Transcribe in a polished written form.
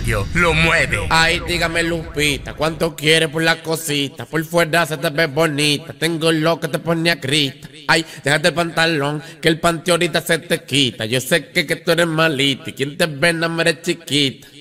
patio lo mueve. Ay, dígame Lupita, ¿cuánto quieres por la cosita? Por fuera se te ve bonita, tengo lo que te pone a grita. Ay, déjate el pantalón, que el panty ahorita se te quita. Yo sé que tú eres malita y quien te ve no eres chiquita.